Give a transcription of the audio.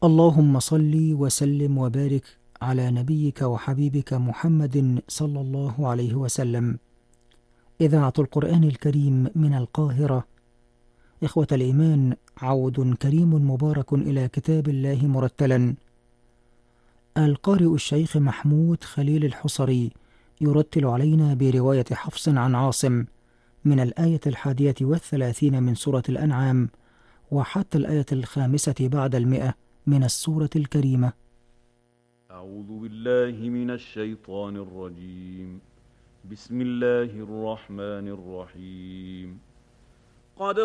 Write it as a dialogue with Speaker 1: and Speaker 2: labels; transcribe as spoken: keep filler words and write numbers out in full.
Speaker 1: اللهم صل وسلم وبارك على نبيك وحبيبك محمد صلى الله عليه وسلم. إذاعة القرآن الكريم من القاهرة. إخوة الإيمان، عود كريم مبارك إلى كتاب الله مرتلا. القارئ الشيخ محمود خليل الحصري يرتل علينا برواية حفص عن عاصم من الآية الحادية والثلاثين من سورة الأنعام وحتى الآية الخامسة بعد المئة من السورة الكريمة.
Speaker 2: أعوذ بالله من الشيطان الرجيم. بسم الله الرحمن الرحيم. قد